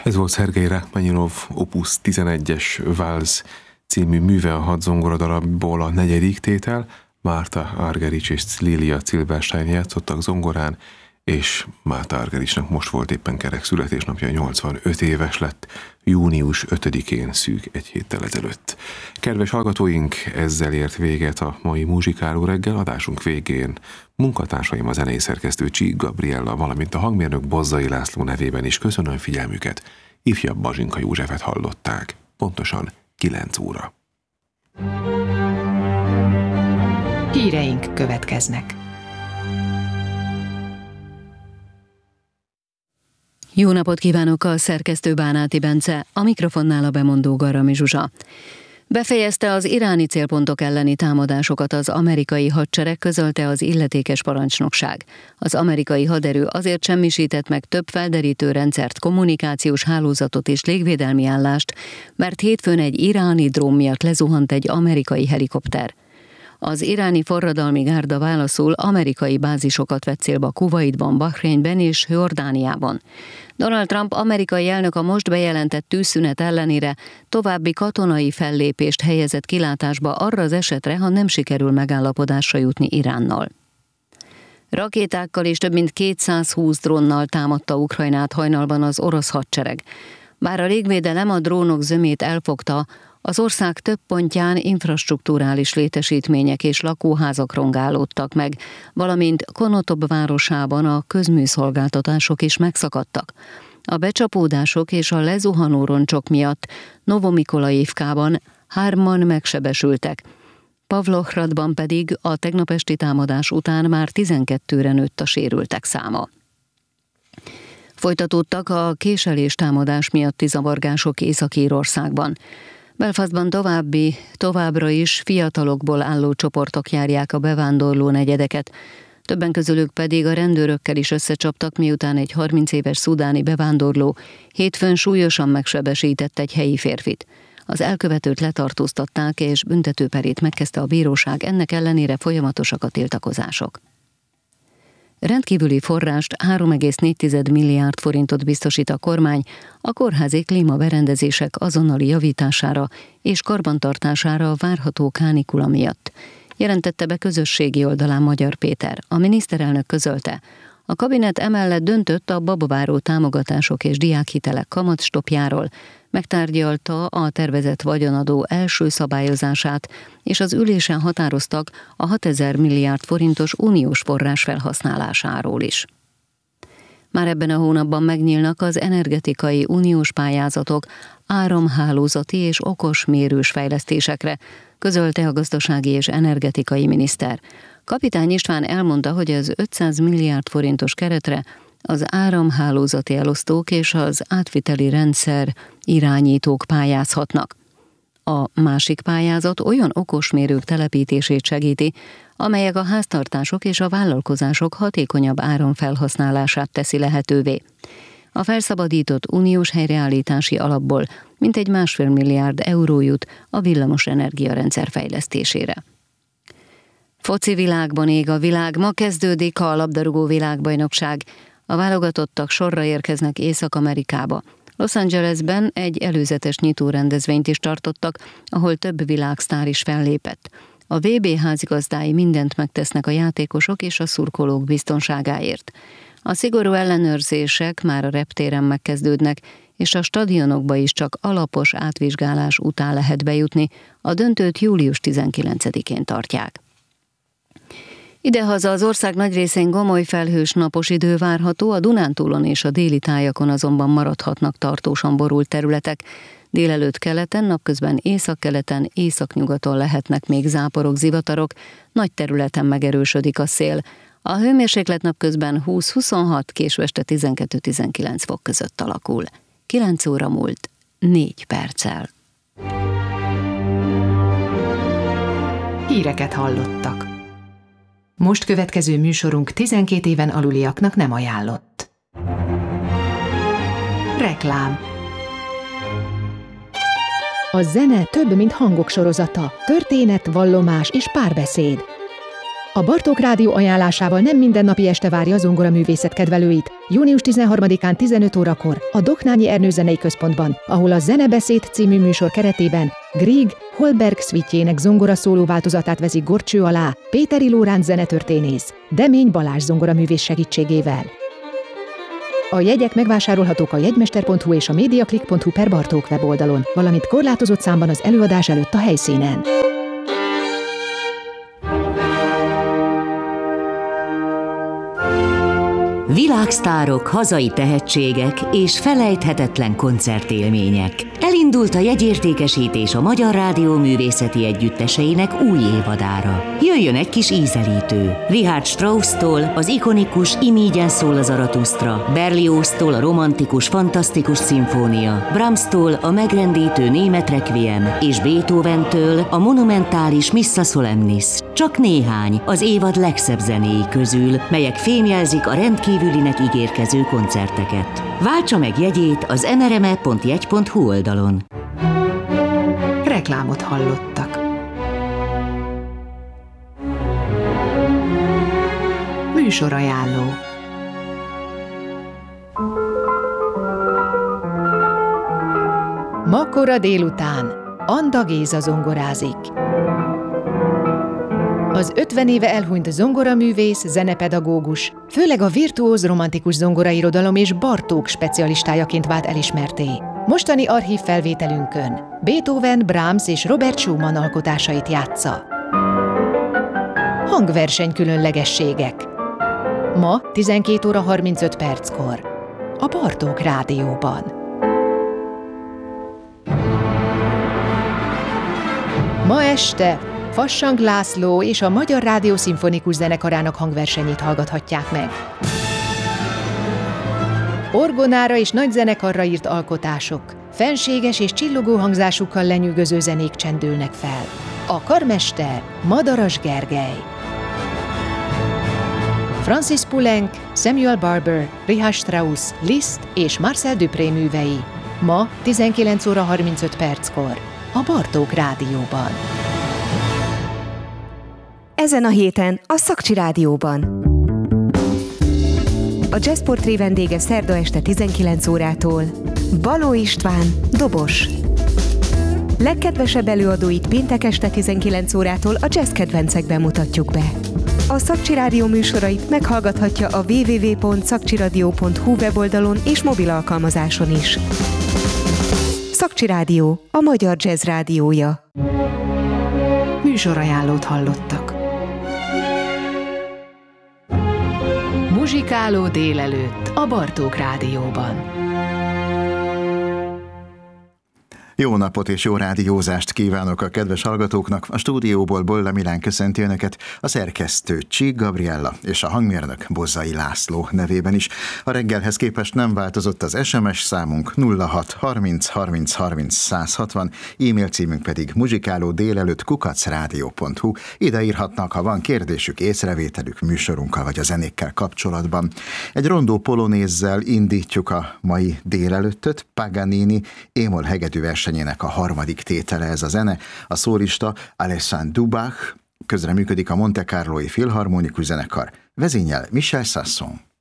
Ez volt Szergej Rachmaninov Opus 11-es Valsz című műve, a 6 zongoradarabból a 4. tétel. Márta Argerich és Lilia Zilberstein játszottak zongorán, és Márta Argerichnek most volt éppen kerek születésnapja, 85 éves lett, június 5-én, szűk egy héttel ezelőtt. Kedves hallgatóink, ezzel ért véget a mai Muzsikáló reggel. Adásunk végén munkatársaim, a zenei szerkesztő Csík Gabriella, valamint a hangmérnök Bozzai László nevében is köszönöm figyelmüket. Ifjabb Bazsinka Józsefet hallották. Pontosan 9 óra. Híreink következnek. Jó napot kívánok, a szerkesztő Bánáti Bence, a mikrofonnál a bemondó Garami Zsuzsa. Befejezte az iráni célpontok elleni támadásokat az amerikai hadsereg, közölte az illetékes parancsnokság. Az amerikai haderő azért semmisített meg több felderítő rendszert, kommunikációs hálózatot és légvédelmi állást, mert hétfőn egy iráni drón miatt lezuhant egy amerikai helikopter. Az iráni forradalmi gárda válaszul amerikai bázisokat vett célba Kuwaitban, Bahreinben és Jordániában. Donald Trump amerikai elnök a most bejelentett tűzszünet ellenére további katonai fellépést helyezett kilátásba arra az esetre, ha nem sikerül megállapodásra jutni Iránnal. Rakétákkal és több mint 220 drónnal támadta Ukrajnát hajnalban az orosz hadsereg. Bár a légvédelem a drónok zömét elfogta, az ország több pontján infrastrukturális létesítmények és lakóházak rongálódtak meg, valamint Konotop városában a közműszolgáltatások is megszakadtak. A becsapódások és a lezuhanó roncsok miatt Novomikolaivkában 3-an megsebesültek. Pavlohradban pedig a tegnap esti támadás után már 12-re nőtt a sérültek száma. Folytatódtak a késelés támadás miatti zavargások Észak-Írországban. Belfastban továbbra is fiatalokból álló csoportok járják a bevándorló negyedeket. Többen közülük pedig a rendőrökkel is összecsaptak, miután egy 30 éves szudáni bevándorló hétfőn súlyosan megsebesített egy helyi férfit. Az elkövetőt letartóztatták, és büntetőperét megkezdte a bíróság, ennek ellenére folyamatosak a tiltakozások. Rendkívüli forrást, 3,4 milliárd forintot biztosít a kormány a kórházi klímaberendezések azonnali javítására és karbantartására a várható kánikula miatt, jelentette be közösségi oldalán Magyar Péter. A miniszterelnök közölte, a kabinet emellett döntött a babaváró támogatások és diákhitelek kamatstopjáról, megtárgyalta a tervezett vagyonadó első szabályozását, és az ülésen határoztak a 6000 milliárd forintos uniós forrás felhasználásáról is. Már ebben a hónapban megnyílnak az energetikai uniós pályázatok áramhálózati és okos mérős fejlesztésekre, közölte a gazdasági és energetikai miniszter. Kapitány István elmondta, hogy az 500 milliárd forintos keretre az áramhálózati elosztók és az átviteli rendszer irányítók pályázhatnak. A másik pályázat olyan okosmérők telepítését segíti, amelyek a háztartások és a vállalkozások hatékonyabb áramfelhasználását teszi lehetővé. A felszabadított uniós helyreállítási alapból mintegy 1,5 milliárd euró jut a villamos energiarendszer fejlesztésére. Foci világban ég a világ, ma kezdődik a labdarúgó világbajnokság. A válogatottak sorra érkeznek Észak-Amerikába. Los Angelesben egy előzetes nyitórendezvényt is tartottak, ahol több világsztár is fellépett. A VB házigazdái mindent megtesznek a játékosok és a szurkolók biztonságáért. A szigorú ellenőrzések már a reptéren megkezdődnek, és a stadionokba is csak alapos átvizsgálás után lehet bejutni, a döntőt július 19-én tartják. Idehaza az ország nagy részén gomoly felhős napos idő várható, a Dunántúlon és a déli tájakon azonban maradhatnak tartósan borult területek. Délelőtt keleten, napközben északkeleten, északnyugaton lehetnek még záporok, zivatarok, nagy területen megerősödik a szél. A hőmérséklet napközben 20-26, késő este 12-19 fok között alakul. 9 óra múlt 4 perccel. Híreket hallottak. Most következő műsorunk 12 éven aluliaknak nem ajánlott. Reklám. A zene több, mint hangok sorozata, történet, vallomás és párbeszéd. A Bartók Rádió ajánlásával nem mindennapi este várja a zongoraművészet kedvelőit. Június 13-án 15 órakor a Doknányi Ernő Zenei Központban, ahol a Zenebeszéd című műsor keretében Grieg Holberg szvítjének zongora szóló változatát veszik górcső alá Péteri Lóránc zenetörténész, Demény Balázs zongoraművész segítségével. A jegyek megvásárolhatók a jegymester.hu és a mediaclick.hu/Bartók weboldalon, valamint korlátozott számban az előadás előtt a helyszínen. Világsztárok, hazai tehetségek és felejthetetlen koncertélmények. Elindult a jegyértékesítés a Magyar Rádió művészeti együtteseinek új évadára. Jöjjön egy kis ízelítő. Richard Strauss-tól az ikonikus Imígyen szól a Zaratusztra, Berlioz-tól a romantikus, fantasztikus szimfónia, Brahms-tól a megrendítő német requiem és Beethoven-től a monumentális Missa Solemnis. Csak néhány az évad legszebb zenéi közül, melyek fémjelzik a rendkívülinek ígérkező koncerteket. Váltsa meg jegyét az mrme.jegy.hu oldalon. Reklámot hallottak. Műsorajánló. Ma kora délután Anda Géza zongorázik. Az 50 éve elhunyt zongoraművész, zenepedagógus, főleg a virtuóz romantikus zongorairodalom és Bartók specialistájaként vált elismertté. Mostani archív felvételünkön Beethoven, Brahms és Robert Schumann alkotásait játsza. Hangverseny különlegességek. Ma 12 óra 35 perckor a Bartók Rádióban. Ma este Fassang László és a Magyar Rádió Szimfonikus Zenekarának hangversenyét hallgathatják meg. Orgonára és nagy zenekarra írt alkotások, fenséges és csillogó hangzásukkal lenyűgöző zenék csendülnek fel. A karmester Madaras Gergely. Francis Poulenc, Samuel Barber, Richard Strauss, Liszt és Marcel Dupré művei. Ma 19 óra 35 perckor a Bartók Rádióban. Ezen a héten a Szakcsi Rádióban. A Jazz Portré vendége szerda este 19 órától Baló István, dobos. Legkedvesebb előadóit péntek este 19 órától a jazz kedvencekben mutatjuk be. A Szakcsi Rádió műsorait meghallgathatja a www.szakcsiradio.hu weboldalon és mobil alkalmazáson is. Szakcsi Rádió, a magyar jazz rádiója. Műsorajánlót hallottak. Muzsikáló délelőtt a Bartók Rádióban. Jó napot és jó rádiózást kívánok a kedves hallgatóknak! A stúdióból Bolla Milán köszönti önöket, a szerkesztő Csík Gabriella és a hangmérnök Bozzai László nevében is. A reggelhez képest nem változott az SMS számunk 06 30 30 30 160, e-mail címünk pedig muzsikálódélelőtt@radio.hu. Ide írhatnak, ha van kérdésük, észrevételük műsorunkkal vagy a zenékkel kapcsolatban. Egy rondó polonézzel indítjuk a mai délelőttöt. Paganini émol hegedű versenyének a harmadik tétele ez a zene. A szólista Alexandre Dubach, közreműködik a Monte Carlói Filharmonikus Zenekar, vezényel Michel Sasson.